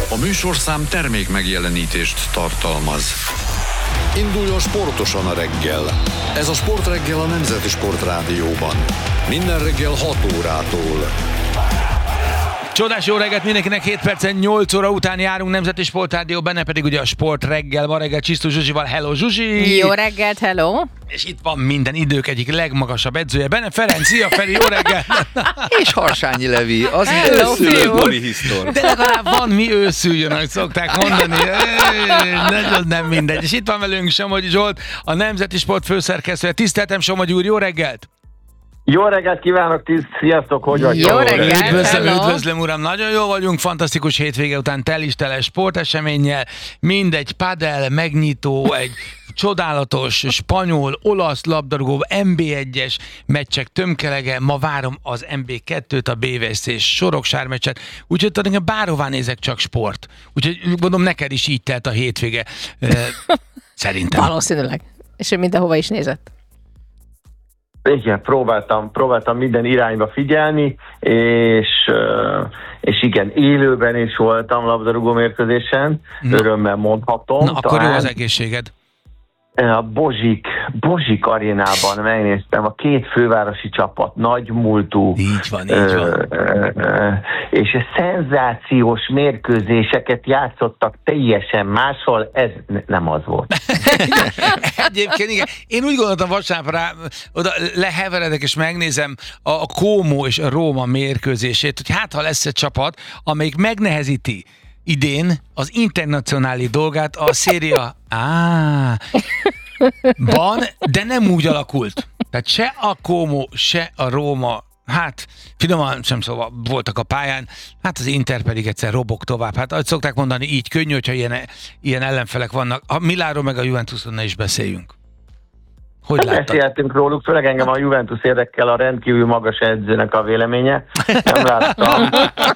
A műsorszám termék megjelenítést tartalmaz. Induljon sportosan a reggel. Ez a Sportreggel a Nemzeti Sportrádióban. Minden reggel 6 órától. Csodás jó reggelt mindenkinek, 7 percen 8 óra után járunk, Nemzeti Sportrádió, benne pedig ugye a Sportreggel, ma reggel Csisztus Zsuzsival. Hello Zsuzsi! Jó reggelt, hello! És itt van minden idők egyik legmagasabb edzője, Benne Ferenc, szia Feri, jó reggelt! És Harsányi Levi, az őszülő polihisztor. De legalább van mi őszüljön, ahogy szokták mondani. Nagyon nem mindegy. És itt van velünk Somogyi Zsolt, a Nemzeti Sport főszerkesztője. Tiszteltem, Somogyi úr, jó reggelt! Jó reggelt kívánok, sziasztok, hogy vagy? Jó reggelt, Üdvözlöm uram, nagyon jó vagyunk, fantasztikus hétvége után tele sporteseménnyel, mindegy padel, megnyitó, egy csodálatos spanyol, olasz labdarúgó, NB1-es meccsek tömkelege, ma várom az NB2-t, a BVSC és Soroksár meccset, úgyhogy talán bárhová nézek, csak sport. Úgyhogy gondolom neked is így telt a hétvége. Szerintem. Valószínűleg. És ő mindenhova is nézett. Igen, próbáltam minden irányba figyelni, és igen, élőben is voltam labdarúgó mérkőzésen, örömmel mondhatom. Na, akkor jó az egészséged. A Bozsik arénában megnéztem a két fővárosi csapat, nagy múltú. Így van. És szenzációs mérkőzéseket játszottak teljesen máshol, ez nem az volt. Egyébként igen. Én úgy gondoltam vasárnapra, oda leheveredek és megnézem a Como és a Róma mérkőzését, hogy hát ha lesz egy csapat, amelyik megnehezíti idén az internacionális dolgát a Serie van, de nem úgy alakult. Tehát se a Como, se a Róma, hát finoman sem szóval voltak a pályán, hát az Inter pedig egyszer robog tovább. Hát ahogy szokták mondani, így könnyű, hogyha ilyen ellenfelek vannak. A Milánról meg a Juventuson ne is beszéljünk. Hogy láttad? Beszéltünk róluk, főleg engem a Juventus érdekel a rendkívül magas edzőnek a véleménye. Nem láttam.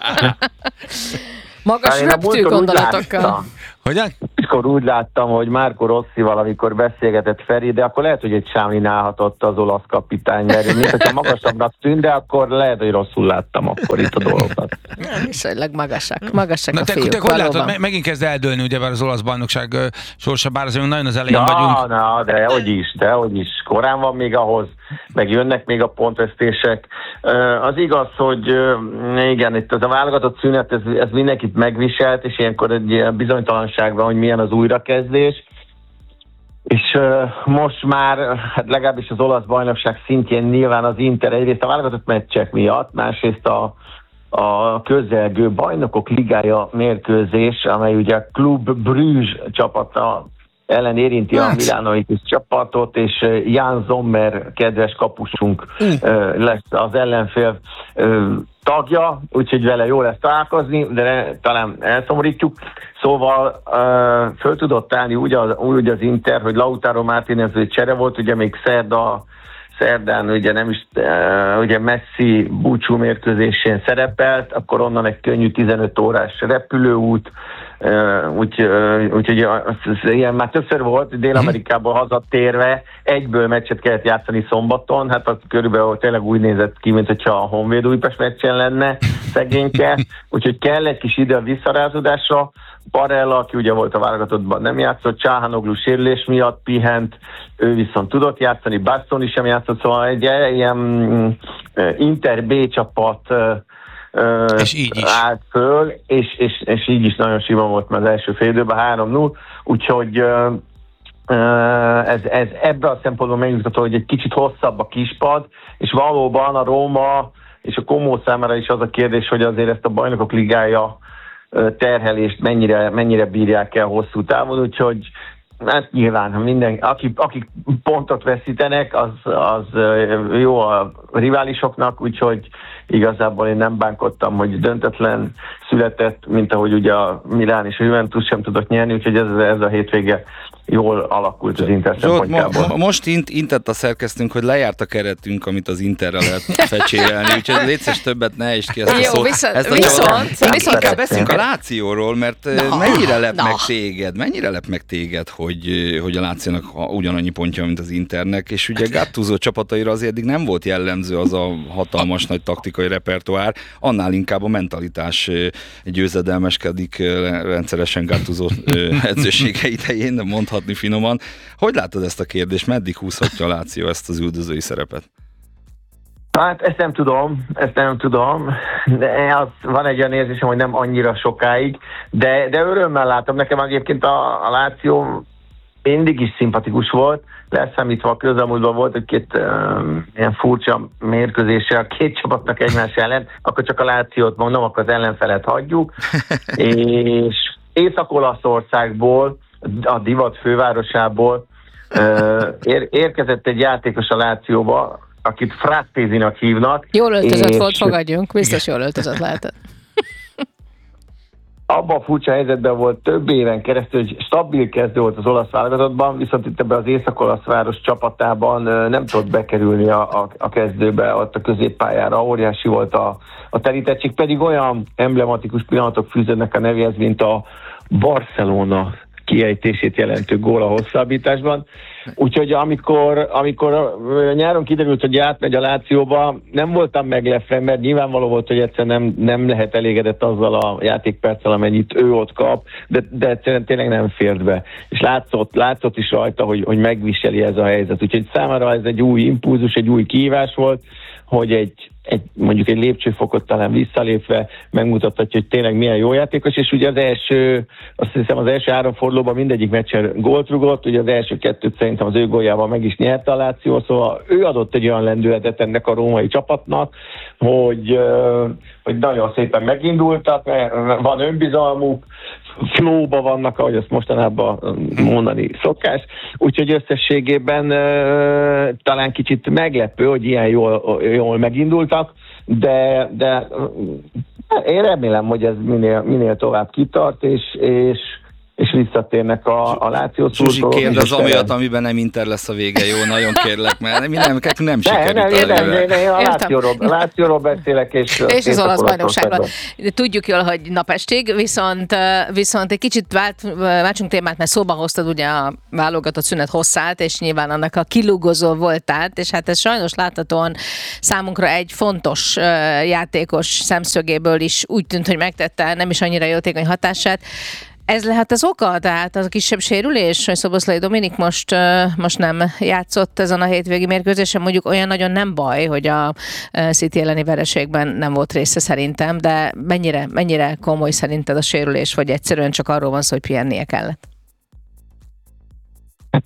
Magas röptű gondolatokkal. Hogyan? Akkor úgy láttam, hogy Marco Rossival, amikor beszélgetett Feri, de akkor lehet, hogy egy sámlin állhatott az olasz kapitány, mert mint hogyha magasabbnak tűnt, de akkor lehet, hogy rosszul láttam akkor itt a dolgokat. Viszonylag magasak Na, a fiúk. Te hogy látod, megint kezd eldőlni ugye az olasz bajnokság sorsa, bár azért nagyon az elején vagyunk. De hogy is. Korán van még ahhoz, meg jönnek még a pontvesztések. Az igaz, hogy igen, itt az a válogatott szünet, ez mindenkit megviselt, és ilyenkor egy bizonytalanságban, hogy milyen az újrakezdés. És most már, hát legalábbis az olasz bajnokság szintjén nyilván az Inter egyrészt a válogatott meccsek miatt, másrészt a közelgő bajnokok ligája mérkőzés, amely ugye a Club Bruges csapata ellen érinti a Milanovitis csapatot, és Jan Sommer kedves kapusunk lesz az ellenfél tagja, úgyhogy vele jó lesz találkozni, de talán elszomorítjuk. Szóval föl tudott állni úgy az Inter, hogy Lautaro Martínez csere volt, ugye még szerdán ugye nem is, ugye Messi búcsú mérkőzésén szerepelt, akkor onnan egy könnyű 15 órás repülőút, úgyhogy ilyen már többször volt, Dél-Amerikából hazatérve egyből meccset kellett játszani szombaton, hát az körülbelül tényleg úgy nézett ki, mint hogyha a Honvéd Újpest meccsen lenne szegényke, úgyhogy kell egy kis idő a visszarázódásra. Barella, aki ugye volt a válogatottban, nem játszott, Csáhanoglu sérülés miatt pihent, ő viszont tudott játszani, Bastoni sem játszott, szóval egy ilyen Inter B csapat és így is állt föl, és így is nagyon sima volt már az első fél időben, 3-0, úgyhogy ez ebben a szempontból megnyugtató, hogy egy kicsit hosszabb a kispad, és valóban a Róma és a Como számára is az a kérdés, hogy azért ezt a bajnokok ligája terhelést mennyire bírják el hosszú távon, úgyhogy hát nyilván, akik pontot veszítenek, az jó a riválisoknak, úgyhogy igazából én nem bánkodtam, hogy döntetlen született, mint ahogy ugye a Milán és a Juventus sem tudott nyerni, úgyhogy ez a hétvége jól alakult az Inter szempontjából. Most intett a szerkesztőnk, hogy lejárt a keretünk, amit az Interre lehet fecsérelni, úgyhogy létszés többet ne is ki ezt a szót. Viszont kell beszélünk a Lációról, mert mennyire lep meg téged, hogy a Lációnak ugyanannyi pontja, mint az Internek, és ugye Gattuso csapataira azért eddig nem volt jellemző, jellemző az a hatalmas nagy taktikai repertoár, annál inkább a mentalitás győzedelmeskedik rendszeresen Gattuso edzősége idején, mondhatni finoman. Hogy látod ezt a kérdést? Meddig húzhatja a Lazio ezt az üldözői szerepet? Hát ezt nem tudom, de van egy olyan érzésem, hogy nem annyira sokáig, de örömmel látom. Nekem egyébként a Lazio mindig is szimpatikus volt, leszámítva a közelmúltban volt egy-két ilyen furcsa mérkőzése a két csapatnak egymás ellen, akkor csak a Lációt mondom, akkor az ellenfelet hagyjuk, és Észak-Olaszországból, a divat fővárosából érkezett egy játékos a Lációba, akit Frattézinak hívnak. Jól öltözött volt, fogadjunk, biztos jól öltözött lehetett. Abban a furcsa helyzetben volt több éven keresztül, hogy stabil kezdő volt az olasz válogatottban, viszont itt ebben az Észak-olasz város csapatában nem tudott bekerülni a kezdőbe, ott a középpályára, óriási volt a terítettség, pedig olyan emblematikus pillanatok fűződnek a nevéhez, mint a Barcelona kiejtését jelentő gól a hosszabbításban. Úgyhogy amikor nyáron kiderült, hogy átmegy a Lációba, nem voltam meglepve, mert nyilvánvaló volt, hogy egyszerűen nem lehet elégedett azzal a játékperccel, amennyit ő ott kap, de egyszerűen tényleg nem fért be. És látszott is rajta, hogy megviseli ez a helyzet. Úgyhogy számára ez egy új impulzus, egy új kihívás volt, hogy mondjuk egy lépcsőfokot talán visszalépve megmutathatja, hogy tényleg milyen jó játékos, és ugye azt hiszem az első 3 fordulóban mindegyik meccsen gólt rugott, ugye az első 2 szerintem az ő góljával meg is nyerte a Lazio, szóval ő adott egy olyan lendületet ennek a római csapatnak, hogy nagyon szépen megindultak, van önbizalmuk, flowba vannak, ahogy azt mostanában mondani szokás, úgyhogy összességében talán kicsit meglepő, hogy ilyen jól megindultak, de én remélem, hogy ez minél tovább kitart, és visszatérnek a Lazio szurkolók. Zsuzsi, kérdez amiatt, amiben nem Inter lesz a vége, jó? Nagyon kérlek, mert nem sikerült. A Lációról beszélek, és az olasz bajnokságról. Tudjuk jól, hogy napestig, viszont egy kicsit váltsunk témát, mert szóba hoztad ugye a válogatott szünet hosszát, és nyilván annak a kilugozó voltát, és hát ez sajnos láthatóan számunkra egy fontos játékos szemszögéből is úgy tűnt, hogy megtette nem is annyira jótékony hatását. Ez lehet az oka? Tehát az a kisebb sérülés, hogy Szoboszlai Dominik most nem játszott ezen a hétvégi mérkőzésen, mondjuk olyan nagyon nem baj, hogy a City elleni vereségben nem volt része szerintem, de mennyire komoly szerinted a sérülés, vagy egyszerűen csak arról van szó, hogy pihennie kellett? Hát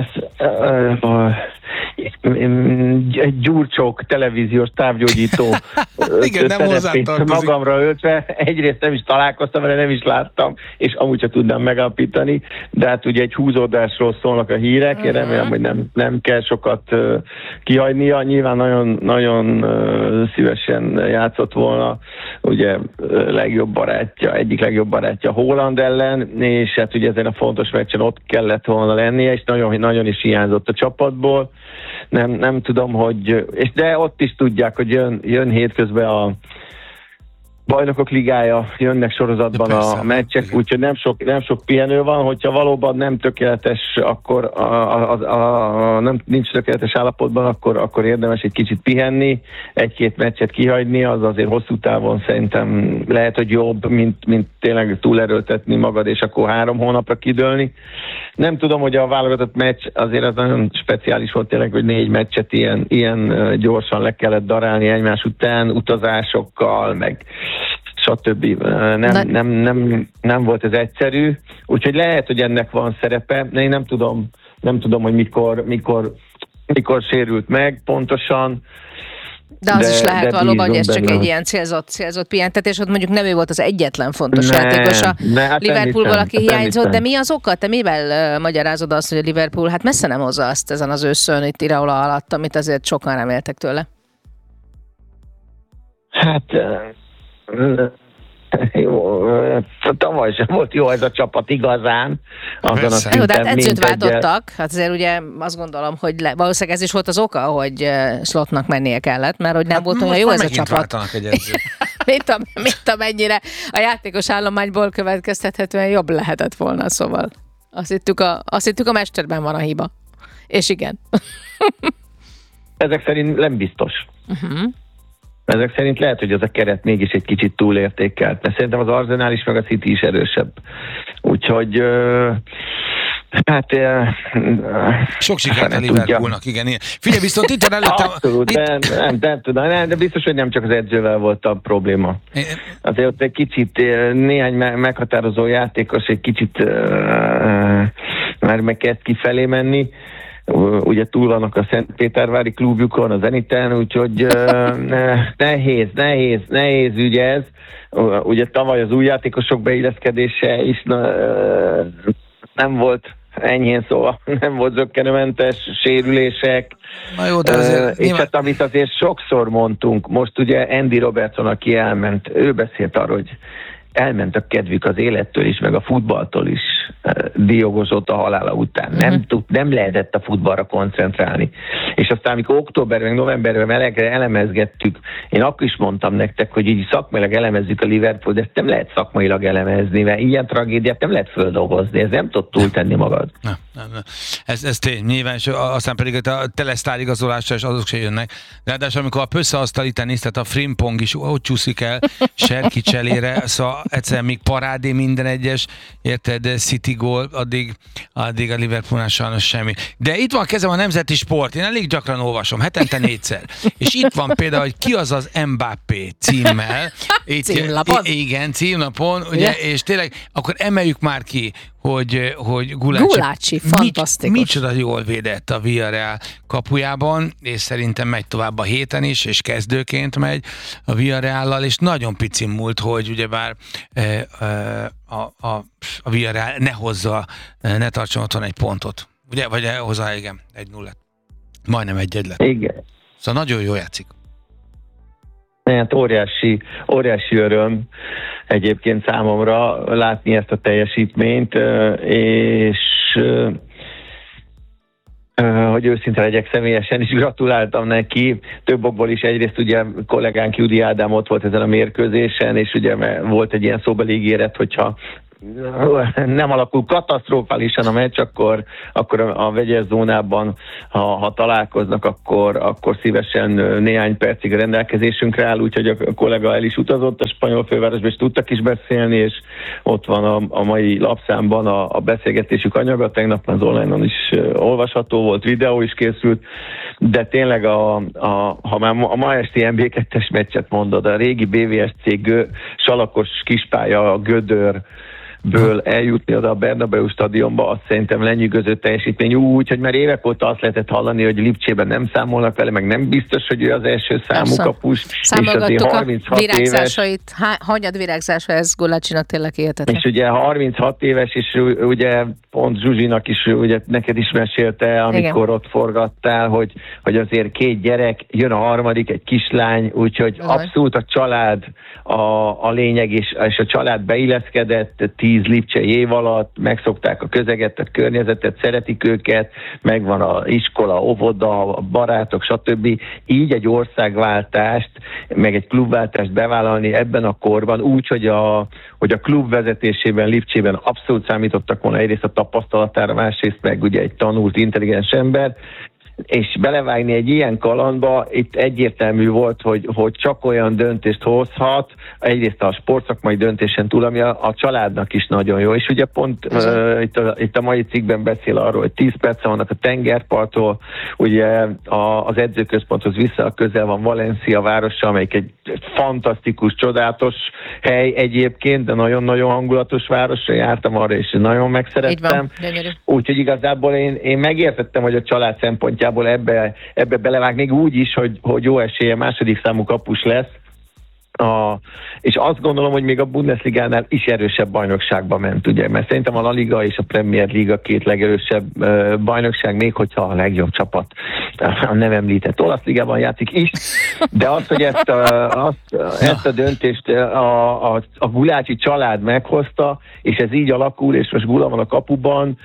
egy gyurcsók televíziós távgyógyító szerepét magamra öltve, egyrészt nem is találkoztam vele, nem is láttam, és amúgy sem tudnám megállapítani, de hát ugye egy húzódásról szólnak a hírek, én remélem, hogy nem kell sokat kihagynia, nyilván nagyon, nagyon szívesen játszott volna, ugye egyik legjobb barátja Haaland ellen, és hát ugye ezen a fontos meccsen ott kellett volna lennie, és nagyon, nagyon is hiányzott a csapatból. Nem tudom, de ott is tudják, hogy jön hétközben a Bajnokok Ligája, jönnek sorozatban a meccsek, úgyhogy nem sok pihenő van, hogyha valóban nem tökéletes, akkor nincs tökéletes állapotban, akkor érdemes egy kicsit pihenni, 1-2 meccset kihagyni, az azért hosszú távon szerintem lehet, hogy jobb, mint tényleg túlerőltetni magad, és akkor 3 hónapra kidőlni. Nem tudom, hogy a válogatott meccs azért az nagyon speciális volt tényleg, hogy 4 meccset ilyen gyorsan le kellett darálni egymás után, utazásokkal, meg stb. Nem volt ez egyszerű, úgyhogy lehet, hogy ennek van szerepe, de én nem tudom, hogy mikor sérült meg pontosan. De az is lehet valóban, hogy ez csak egy ilyen célzott pihentetés, ott mondjuk nem ő volt az egyetlen fontos játékos a Liverpoolból, aki hiányzott, de mi az oka? Te mivel magyarázod azt, hogy a Liverpool hát messze nem hozza azt ezen az őszön itt Iraola alatt, amit azért sokan reméltek tőle? Hát jó, tavaly sem volt jó ez a csapat igazán. Azon a szinten, de hát edzőt váltottak, hát azért ugye azt gondolom, hogy valószínűleg ez is volt az oka, hogy Slottnak mennie kellett, mert hogy nem volt olyan jó ez a csapat. mint amennyire a játékos állományból következtethetően jobb lehetett volna, szóval azt hittük a mesterben van a hiba. És igen. Ezek szerint nem biztos. Ezek szerint lehet, hogy az a keret mégis egy kicsit túlértékelt, mert szerintem az Arsenal is, meg a City is erősebb. Úgyhogy sok sikert a Liverpoolnak, igen. Figyelj, viszont itt előttem... Abszolút, nem tudom, de biztos, hogy nem csak az edzővel volt a probléma. Azért ott egy kicsit néhány meghatározó játékos egy kicsit már megkezd kifelé menni. Ugye túl vannak a Szentpétervári klubjukon, a Zeniten, úgyhogy nehéz ügy ez. Ugye tavaly az új játékosok beilleszkedése is nem volt enyhén szóval, nem volt zökkenőmentes, sérülések. Na jó, de azért és hát amit azért sokszor mondtunk, most ugye Andy Robertson, aki elment, ő beszélt arról, hogy elment a kedvük az élettől is, meg a futballtól is Diogo Jota halála után. Nem lehetett a futballra koncentrálni. És aztán, amikor októberben, novemberben melegre elemezgettük, én akkor is mondtam nektek, hogy így szakmailag elemezzük a Liverpool, de ezt nem lehet szakmailag elemezni, mert ilyen tragédiát nem lehet földolgozni, ez nem tud túltenni magad. Nem. Ez tény, nyilván, és aztán pedig a telesztár igazolásra, és azok se jönnek. De ráadásul, amikor a pösszeasztal itt nézted, a Frimpong is ott csúszik el Serki cselére, szóval egyszerűen még parádé minden egyes, érted, City gól, addig a Liverpoolnál sajnos semmi. De itt van a kezem a Nemzeti Sport, én elég gyakran olvasom, hetente 4-szer. És itt van például, hogy ki az az Mbappé címmel. Címlapon? Igen, címlapon, ugye, és tényleg, akkor emeljük már ki, hogy Gulácsi, fantasztikus. Micsoda jól védett a Villarreal kapujában, és szerintem megy tovább a héten is, és kezdőként megy a Villarreallal, és nagyon picin múlt, hogy ugyebár a Villarreal ne tartson otthon egy pontot. Ugye? Vagy hozzá, igen, 1-0. Majdnem 1-1 lett. Igen. Szóval nagyon jól játszik. Hát óriási öröm egyébként számomra látni ezt a teljesítményt, és hogy őszinte legyek, személyesen is gratuláltam neki, több okból is. Egyrészt ugye kollégánk Judi Ádám ott volt ezen a mérkőzésen, és ugye volt egy ilyen szóbeli ígéret, hogyha nem alakul katasztrofálisan a meccs, akkor a vegyes zónában, ha találkoznak, akkor szívesen néhány percig a rendelkezésünkre áll, úgyhogy a kollega el is utazott a spanyol fővárosba, és tudtak is beszélni, és ott van a mai lapszámban a beszélgetésük anyaga, tegnap az online-on is olvasható volt, videó is készült, de tényleg ha már a ma esti NB2-es meccset mondod, a régi BVSC salakos kispálya, a Gödör ből eljutni oda a Bernabeu stadionba, azt szerintem lenyűgöző teljesítmény, úgy, hogy már évek óta azt lehetett hallani, hogy Lipcsében nem számolnak vele, meg nem biztos, hogy ő az első számú kapus. Számolgattuk a virágzásait. Hanyad virágzása ez Gulácsinak tényleg hihetetlen. És ugye 36 éves, és ugye pont Zsuzsinak is, ugye neked is mesélte, amikor igen, ott forgattál, hogy azért 2 gyerek, jön a harmadik, egy kislány, úgyhogy abszolút a család a lényeg, és a család beilleszkedett 10 lipcsei év alatt, megszokták a közeget, a környezetet, szeretik őket, megvan az iskola, óvoda, a barátok, stb. Így egy országváltást, meg egy klubváltást bevállalni ebben a korban, úgy, hogy a klub vezetésében, Lipcsében abszolút számítottak volna egyrészt a tapasztalatára, másrészt meg ugye egy tanult, intelligens ember, és belevágni egy ilyen kalandba, itt egyértelmű volt, hogy csak olyan döntést hozhat, egyrészt a sportszakmai döntésen túl, ami a családnak is nagyon jó. És ugye pont itt a mai cikkben beszél arról, hogy 10 percen vannak a tengerparttól, ugye az edzőközponthoz vissza közel van Valencia városa, amelyik egy fantasztikus, csodálatos hely egyébként, de nagyon-nagyon hangulatos városra jártam arra, és nagyon megszerettem. Úgyhogy igazából én megértettem, hogy a család szempontjából ebbe belevág, még úgy is, hogy jó esélye második számú kapus lesz. És azt gondolom, hogy még a Bundesligánál is erősebb bajnokságba ment, ugye, mert szerintem a La Liga és a Premier Liga 2 legerősebb bajnokság, még hogyha a legjobb csapat a nem említett olasz ligában játszik is, de az, hogy ezt a döntést a Gulácsi család meghozta, és ez így alakul, és most Gula van a kapuban,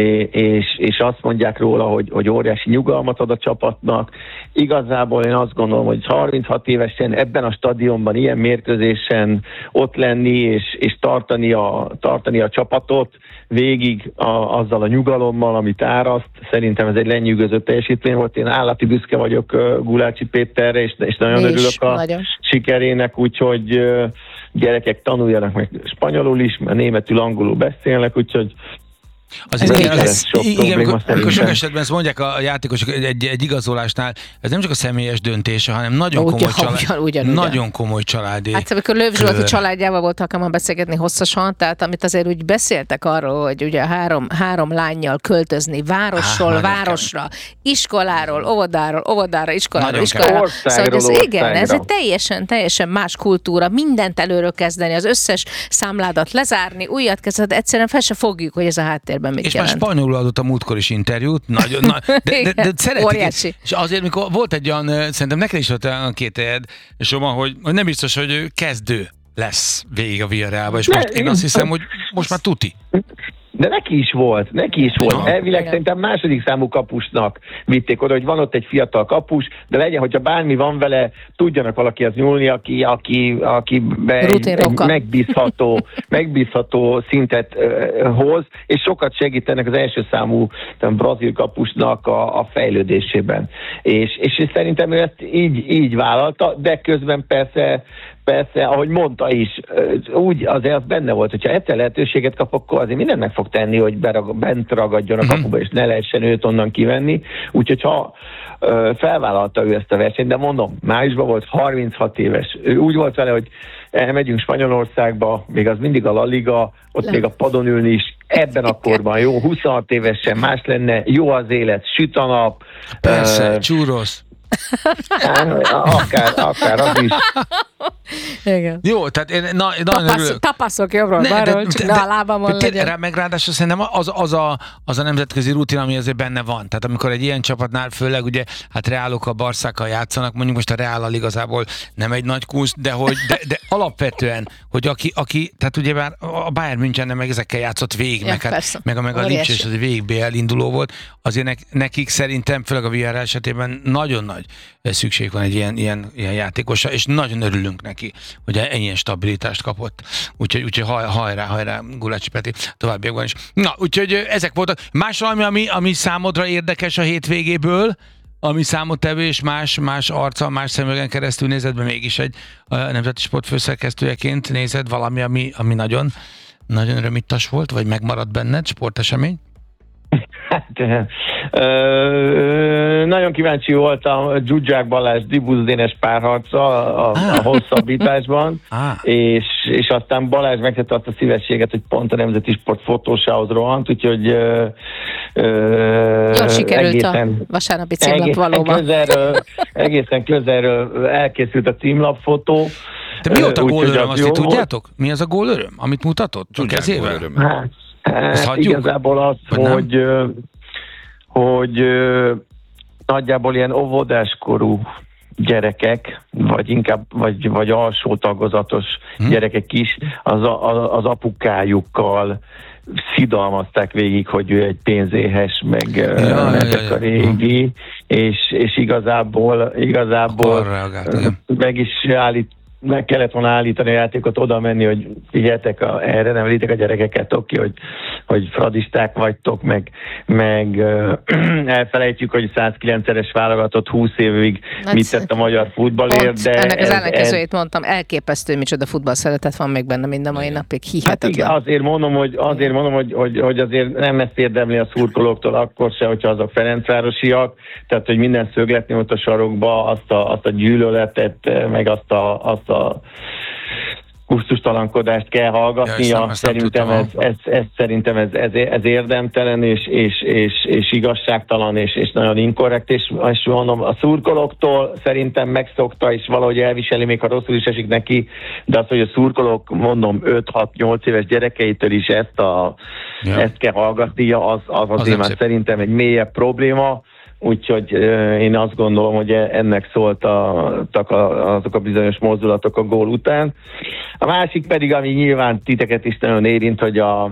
és azt mondják róla, hogy óriási nyugalmat ad a csapatnak. Igazából én azt gondolom, hogy 36 évesen ebben a stadionban ilyen mérkőzésen ott lenni, és tartani a csapatot végig azzal a nyugalommal, amit áraszt. Szerintem ez egy lenyűgöző teljesítmény volt. Én állati büszke vagyok Gulácsi Péterre, és nagyon örülök a sikerének, úgyhogy gyerekek tanuljanak meg spanyolul is, mert németül, angolul beszélnek, úgyhogy igen, amikor sok esetben ezt mondják a játékosok egy igazolásnál, ez nem csak a személyes döntése, hanem nagyon komoly családi. Hát amikor Löw Zsolti családjával volt alkalmam beszélgetni hosszasan, tehát amit azért úgy beszéltek arról, hogy ugye három lánnyal költözni városról városra, iskoláról, óvodára, iskolára. Szóval ez egy teljesen más kultúra, mindent előről kezdeni, az összes számládat lezárni, újat kezdeni, egyszerűen fel se fogjuk, hogy ez a háttér. És már spanyolul adott a múltkor is interjút, de szeretik. És azért, mikor volt egy olyan, szerintem neked is volt olyan kételjed, és hogy nem biztos, hogy ő kezdő lesz végig a Villarrealba, és most én azt hiszem, hogy most már tuti. De neki is volt. Elvileg szerintem második számú kapusnak vitték oda, hogy van ott egy fiatal kapus, de legyen, hogyha bármi van vele, tudjanak valakihez nyúlni, aki megbízható szintet hoz, és sokat segít ennek az első számú brazil kapusnak a fejlődésében. És szerintem ő ezt így vállalta, de közben persze, ahogy mondta is, úgy azért benne volt, hogyha egyszer lehetőséget kap, akkor azért mindent meg fog tenni, hogy bent ragadjon a kapuba, és ne lehessen őt onnan kivenni. Úgyhogy ha felvállalta ő ezt a versenyt, de mondom, májusban volt 36 éves. Ő úgy volt vele, hogy elmegyünk Spanyolországba, még az mindig a La Liga, ott még a padon ülni is ebben a korban jó, 26 évesen más lenne, jó az élet, süt a nap. Persze, churros. Akár az is. Igen. Jó, tehát én nagyon örülök. Tapaszok jobbról-balról, csak ne a lábamon legyen. Meg ráadásul szerintem az a nemzetközi rutin, ami azért benne van. Tehát amikor egy ilyen csapatnál, főleg ugye, hát Reálokkal, Barszákkal játszanak, mondjuk most a Reállal igazából nem egy nagy kursz, de alapvetően, hogy aki tehát ugye már a Bayern München meg ezekkel játszott végig, meg a Lipcse és az végig BL induló volt, azért nekik szerintem, főleg a Villarreal esetében nagyon nagy szükség van egy ilyen játékosra, és nagyon örülünk neki, hogy ennyien stabilitást kapott. Úgyhogy hajrá, Gulácsi Peti, továbbiakban is. Na, úgyhogy ezek voltak. Más valami, ami számodra érdekes a hétvégéből, ami számottevő és más arccal, más szemüvegen keresztül nézed be, mégis egy nemzeti sport főszerkesztőjeként nézed valami, ami nagyon, nagyon örömittas volt, vagy megmaradt benned, sportesemény? Hát, nagyon kíváncsi voltam Zsuzsák Balázs Dibusz Dénes párharca a hosszabbításban, és aztán Balázs megtette azt a szívességet, hogy pont a Nemzeti Sport fotósához rohant, úgyhogy jól sikerült a vasárnapi címlap valóban. Egészen közelről elkészült a címlapfotó. De mi volt a gólöröm, azt tudjátok? Mi az a gólöröm, amit mutatott? Csak ezével? Hát igazából az, hogy nagyjából ilyen óvodáskorú gyerekek, vagy inkább vagy alsó tagozatos gyerekek is az apukájukkal szidalmazták végig, hogy ő egy pénzéhes, meg a régi, és igazából meg kellett volna állítani a játékot, oda menni, hogy figyeljetek, erre nem említek a gyerekeket, hogy fradisták vagytok, meg elfelejtjük, hogy 109-es válogatott 20 évig mit tett a magyar futballért, de... Ennek az ellenkezőjét mondtam, elképesztő, micsoda futball szeretet van még benne mind a mai napig, hihetetlen. Hát igen, azért mondom, hogy azért nem ezt érdemli a szurkolóktól akkor se, hogyha azok ferencvárosiak, tehát, hogy minden szögletni ott a sarokba, azt a gyűlöletet, meg azt a kusztustalankodást kell hallgatnia. Szerintem ez érdemtelen és igazságtalan és nagyon inkorrekt, és mondom, a szurkolóktól szerintem megszokta, és valahogy elviseli, még ha rosszul is esik neki, de az, hogy a szurkolók, mondom, 5-6-8 éves gyerekeitől is ezt kell hallgatnia, az azért már szerintem egy mélyebb probléma. Úgyhogy én azt gondolom, hogy ennek szóltak azok a bizonyos mozdulatok a gól után. A másik pedig, ami nyilván titeket is nagyon érint, hogy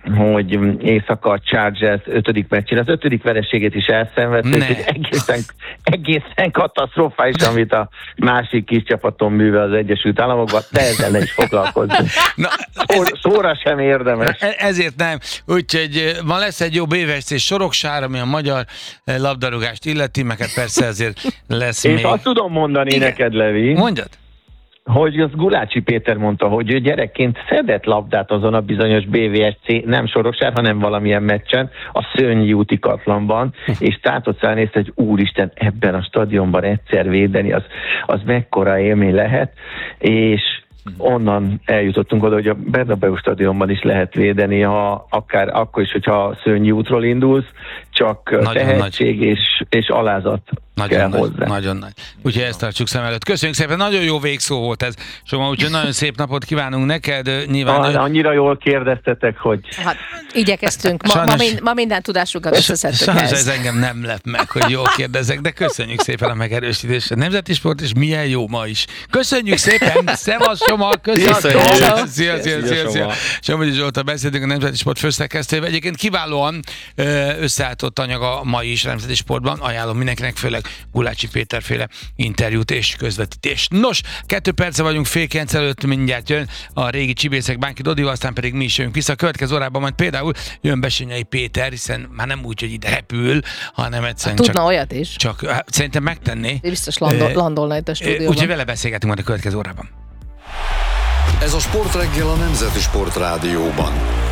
hogy éjszaka a Chargers 5. meccsén az 5. vereségét is elszenvedte, és egészen katasztrofális, amit a másik kis csapaton művel az Egyesült Államokban, de ezzel ne is foglalkozni. Szóra sem érdemes. Ezért nem. Úgyhogy ma lesz egy jó BVSC Soroksár, ami a magyar labdarúgást illeti, meg persze ezért lesz és még. azt tudom mondani neked, Levi. Mondjad. Hogy az Gulácsi Péter mondta, hogy ő gyerekként szedett labdát azon a bizonyos BVSC, nem Soroksár, hanem valamilyen meccsen, a Szőnyi úti Katlanban, és Tátocán nézte, hogy úristen, ebben a stadionban egyszer védeni, az mekkora élmény lehet, és onnan eljutottunk oda, hogy a Bernabéu stadionban is lehet védeni, akár akkor is, hogyha Szőnyi útról indulsz, csak nagyon tehetség és alázat kell hozzá. Nagyon nagy. Úgyhogy ezt tartsuk szem előtt. Köszönjük szépen, nagyon jó végszó volt ez. Soma, úgyhogy nagyon szép napot kívánunk neked. Nyilván annyira jól kérdeztetek, hogy... Hát, igyekeztünk. Ma minden tudásunkat összeszedtük. Sajnos ez engem nem lep meg, hogy jól kérdezek, de köszönjük szépen a megerősítést. A Nemzeti Sport, és milyen jó ma is. Köszönjük szépen! Szevasz, Soma! Köszönjük! Szia! Somogyi Zsolttal beszéltünk, a Nemzeti Sport főszerkesztőjével. Egyébként kiválóan összeálltott anyag a mai is Nemzeti Sportban. Ajánlom mindenkinek, főleg Gulácsi Péterféle interjút és közvetítést. Nos, 2 perce vagyunk, 8:30 előtt, mindjárt jön a régi csibészek Bánki Dodival, aztán pedig mi is jövünk vissza. A következő órában majd például jön Bessenyei Péter, hiszen már nem úgy, hogy ide repül, hanem egyszerűen tudna olyat is. Csak szerintem megtenné. Biztos landolna itt a stúdióban. Úgyhogy vele beszélgetünk majd a következő órában. Ez a Sportreggel a Nemzeti Sport Rádióban.